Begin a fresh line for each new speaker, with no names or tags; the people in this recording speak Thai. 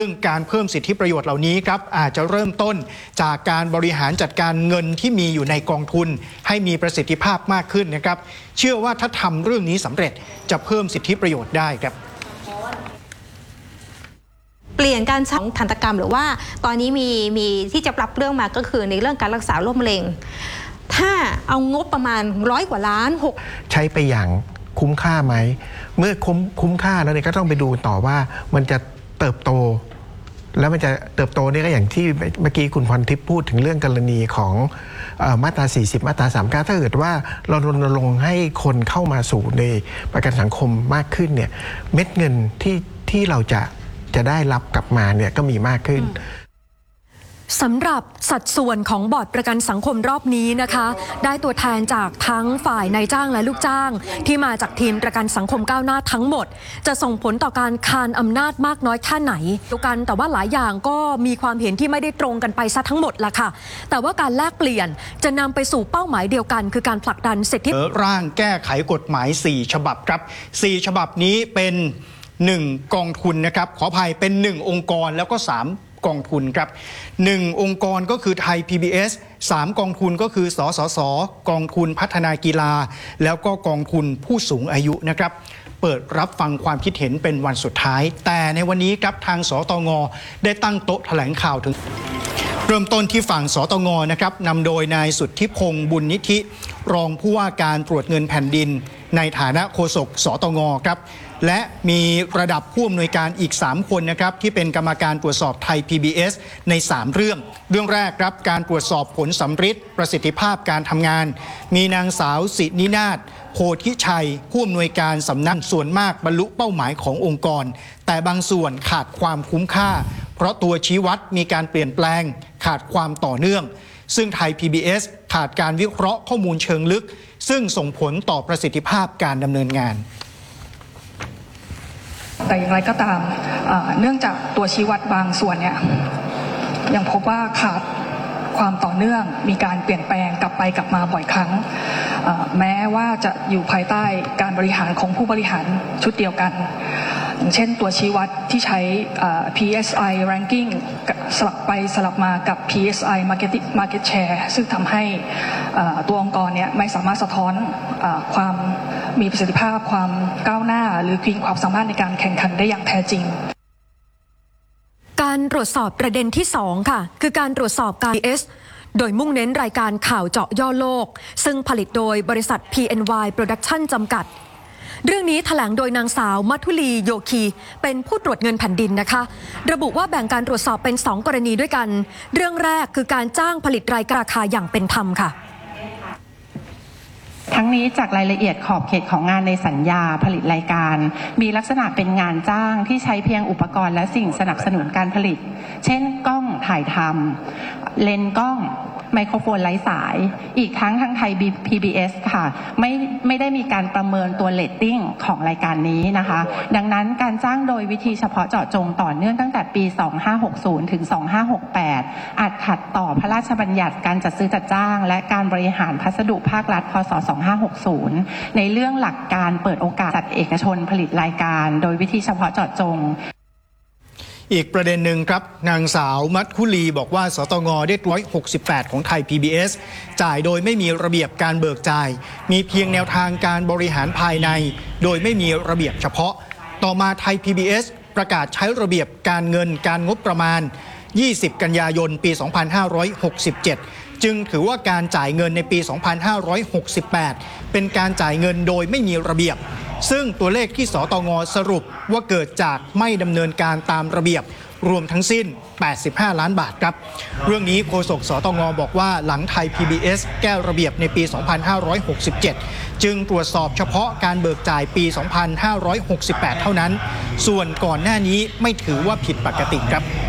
ซึ่งการเพิ่มสิทธิประโยชน์เหล่านี้ครับอาจจะเริ่มต้นจากการบริหารจัดการเงินที่มีอยู่ในกองทุนให้มีประสิทธิภาพมากขึ้นนะครับเชื่อว่าถ้าทำเรื่องนี้สำเร็จจะเพิ่มสิทธิประโยชน์ได้ครับ
เปลี่ยนการใช้ทันตกรรมหรือว่าตอนนี้มีที่จะปรับเรื่องมาก็คือในเรื่องการรักษาโรคมะเร็งถ้าเอางบประมาณ100 กว่าล้าน
ใช้ไปอย่างคุ้มค่าไหมเมื่อคุ้มค่าแล้วเนี่ยก็ต้องไปดูต่อว่ามันจะเติบโตแล้วมันจะเติบโตนี่ก็อย่างที่เมื่อกี้คุณพรทิพย์พูดถึงเรื่องกรณีของมาตรา40มาตรา39ถ้าเกิดว่าเรารณรงค์ให้คนเข้ามาสู่ในประกันสังคมมากขึ้นเนี่ยเม็ดเงินที่เราจะได้รับกลับมาเนี่ยก็มีมากขึ้น
สำหรับสัดส่วนของบอร์ดประกันสังคมรอบนี้นะคะได้ตัวแทนจากทั้งฝ่ายนายจ้างและลูกจ้างที่มาจากทีมประกันสังคมก้าวหน้าทั้งหมดจะส่งผลต่อการคานอำนาจมากน้อยแค่ไหนดูกันแต่ว่าหลายอย่างก็มีความเห็นที่ไม่ได้ตรงกันไปซะทั้งหมดละค่ะแต่ว่าการแลกเปลี่ยนจะนำไปสู่เป้าหมายเดียวกันคือการผลักดันสิทธิ
ร่างแก้ไขกฎหมาย4ฉบับครับ4ฉบับนี้เป็น1กองทุนนะครับขออภัยเป็น1องค์กรแล้วก็3กองทุนครับ1องค์กรก็คือไทย PBS 3กองทุนก็คือสสสกองทุนพัฒนากีฬาแล้วก็กองทุนผู้สูงอายุนะครับเปิดรับฟังความคิดเห็นเป็นวันสุดท้ายแต่ในวันนี้ครับทางสตง.ได้ตั้งโต๊ะแถลงข่าวถึงเริ่มต้นที่ฝั่งสตง.นะครับนำโดยนายสุทธิพงษ์บุญนิธิรองผู้ว่าการตรวจเงินแผ่นดินในฐานะโฆษกสตง.ครับและมีระดับผู้อำนวยการอีก3คนนะครับที่เป็นกรรมการตรวจสอบไทย PBS ใน3เรื่องแรกครับการตรวจสอบผลสัมฤทธิ์ประสิทธิภาพการทำงานมีนางสาวสินินาถโพธิชัยผู้อำนวยการสำนักส่วนมากบรรลุเป้าหมายขององค์กรแต่บางส่วนขาดความคุ้มค่าเพราะตัวชี้วัดมีการเปลี่ยนแปลงขาดความต่อเนื่องซึ่งไทย PBS ขาดการวิเคราะห์ข้อมูลเชิงลึกซึ่งส่งผลต่อประสิทธิภาพการดำเนินงาน
แต่อย่างไรก็ตามเนื่องจากตัวชี้วัดบางส่วนเนี่ยยังพบว่าขาดความต่อเนื่องมีการเปลี่ยนแปลงกลับไปกลับมาบ่อยครั้งแม้ว่าจะอยู่ภายใต้การบริหารของผู้บริหารชุดเดียวกันอย่างเช่นตัวชี้วัดที่ใช้ PSI ranking สลับไปสลับมากับ PSI market share ซึ่งทำให้ตัวองค์กรเนี่ยไม่สามารถสะท้อนความมีประสิทธิภาพความก้าวหน้าหรือความสามารถในการแข่งขันได้อย่างแท้จริง
การตรวจสอบประเด็นที่2ค่ะคือการตรวจสอบการ PBS โดยมุ่งเน้นรายการข่าวเจาะย่อโลกซึ่งผลิตโดยบริษัท PNY Production จำกัดเรื่องนี้แถลงโดยนางสาวมัทุลีโยคีเป็นผู้ตรวจเงินแผ่นดินนะคะระบุว่าแบ่งการตรวจสอบเป็น2กรณีด้วยกันเรื่องแรกคือการจ้างผลิตรายการราคาอย่างเป็นธรรมค่ะ
ทั้งนี้จากรายละเอียดขอบเขตของงานในสัญญาผลิตรายการมีลักษณะเป็นงานจ้างที่ใช้เพียงอุปกรณ์และสิ่งสนับสนุนการผลิตเช่นกล้องถ่ายทำเลนส์กล้องไมโครโฟนไร้สายอีกทั้งไทย PBS ค่ะไม่ได้มีการประเมินตัวเรตติ้งของรายการนี้นะคะดังนั้นการจ้างโดยวิธีเฉพาะเจาะจงต่อเนื่องตั้งแต่ปี 2560 ถึง 2568 อาจขัดต่อพระราชบัญญัติการจัดซื้อจัดจ้างและการบริหารพัสดุภาครัฐพ.ศ. 2560 ในเรื่องหลักการเปิดโอกาสจัดเอกชนผลิตรายการโดยวิธีเฉพาะเจาะจง
อีกประเด็นหนึ่งครับนางสาวมัทุลีบอกว่าสตง.ได้168ของไทย PBS จ่ายโดยไม่มีระเบียบการเบิกจ่ายมีเพียงแนวทางการบริหารภายในโดยไม่มีระเบียบเฉพาะต่อมาไทย PBS ประกาศใช้ระเบียบการเงินการงบประมาณ20 กันยายนปี 2567จึงถือว่าการจ่ายเงินในปี 2568 เป็นการจ่ายเงินโดยไม่มีระเบียบซึ่งตัวเลขที่สตง.สรุปว่าเกิดจากไม่ดำเนินการตามระเบียบรวมทั้งสิ้น85ล้านบาทครับเรื่องนี้โฆษกสตง.บอกว่าหลังไทย PBS แก้ระเบียบในปี 2567 จึงตรวจสอบเฉพาะการเบิกจ่ายปี 2568 เท่านั้นส่วนก่อนหน้านี้ไม่ถือว่าผิดปกติครับ